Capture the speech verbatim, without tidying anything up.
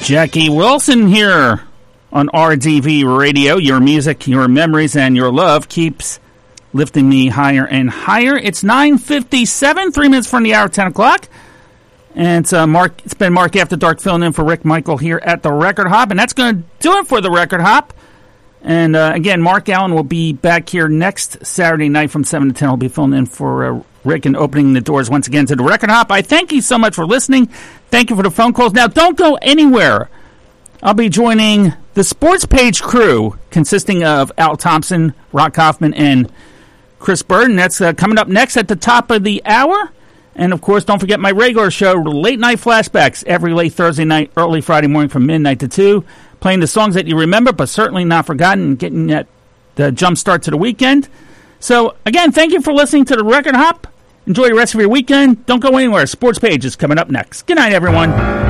Jackie Wilson here on R D V Radio. Your music, your memories, and your love keeps lifting me higher and higher. It's nine fifty-seven, three minutes from the hour, ten o'clock. And it's, uh, Mark, it's been Mark After Dark filling in for Rick Michael here at the Record Hop. And that's going to do it for the Record Hop. And uh, again, Mark Allen will be back here next Saturday night from seven to ten. He'll be filling in for uh, Rick and opening the doors once again to the Record Hop. I thank you so much for listening. Thank you for the phone calls. Now, don't go anywhere. I'll be joining the Sports Page crew consisting of Al Thompson, Rock Hoffman, and Chris Burden. That's uh, coming up next at the top of the hour. And, of course, don't forget my regular show, Late Night Flashbacks, every late Thursday night, early Friday morning from midnight to two. Playing the songs that you remember, but certainly not forgotten, and getting that the jump start to the weekend. So, again, thank you for listening to the Record Hop. Enjoy the rest of your weekend. Don't go anywhere. Sports Page is coming up next. Good night, everyone.